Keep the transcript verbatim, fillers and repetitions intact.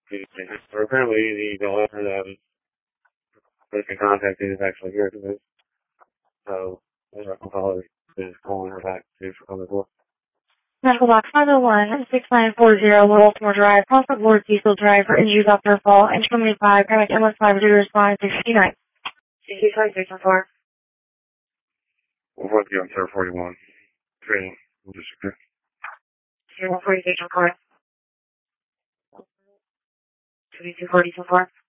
Or apparently the developer that was supposed to be contacted is actually here today. So, the record caller is calling her back to come to work. Medical box five oh one, six nine four zero, Baltimore Drive, Prospect Ward, Diesel Driver, injured after fall, and twenty-five, Paramedic M S five zero respond sixty-nine. C C twenty-six and four. We'll work you on Sir forty-one. Training. We'll just secure. zero forty-six and four. twenty-two forty and four.